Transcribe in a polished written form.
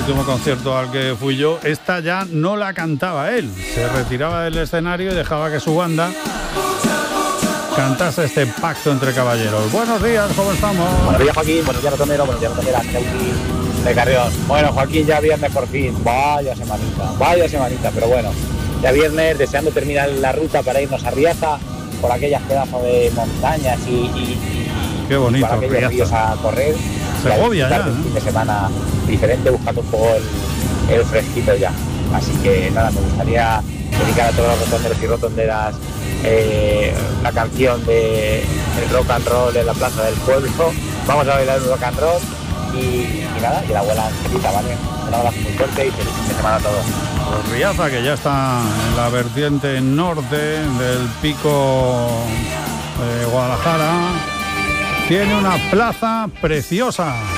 último concierto al que fui yo, esta ya no la cantaba él. Se retiraba del escenario y dejaba que su banda cantase este pacto entre caballeros. Buenos días, ¿cómo estamos? Buenos días, Joaquín, buenos días, Rotonero, buenos días, Rotonera, de Carrión. Bueno, Joaquín, ya viernes por fin, vaya semanita, pero bueno, ya viernes, deseando terminar la ruta para irnos a Riaza, por aquellas pedazos de montañas y qué bonito, por aquellos ríos a correr. Segovia ya, un fin de semana diferente, buscando un poco el fresquito ya. Así que nada, me gustaría dedicar a todos los rotonderos y rotonderas la canción de el rock and roll en la plaza del pueblo. Vamos a bailar el rock and roll y nada, y la abuela Angelita, ¿vale? Un abrazo muy fuerte y feliz fin de semana a todos. Pues Riaza, que ya está en la vertiente norte del pico de Guadalajara, tiene una plaza preciosa.